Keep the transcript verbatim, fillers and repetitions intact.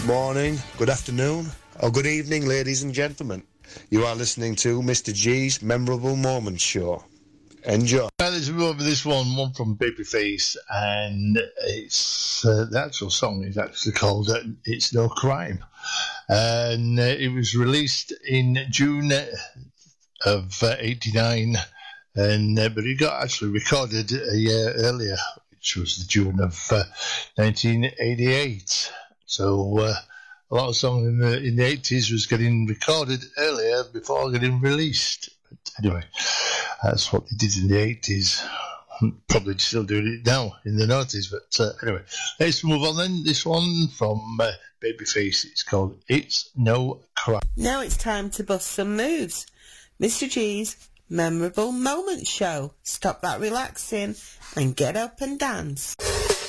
morning, good afternoon, or good evening, ladies and gentlemen. You are listening to Mister G's Memorable Moments Show. Enjoy. Well, let's move over this one, one from Babyface, and it's uh, the actual song is actually called uh, "It's No Crime," and uh, it was released in June of uh, eighty-nine, and uh, but it got actually recorded a year earlier, which was the June of uh, nineteen eighty-eight. So uh, a lot of songs in the in the eighties was getting recorded earlier before getting released. But anyway, that's what they did in the eighties. Probably still doing it now in the noughties. But uh, anyway, let's move on then. This one from uh, Babyface. It's called "It's No Crime." Now it's time to bust some moves. Mister G's Memorable Moments Show. Stop that relaxing and get up and dance.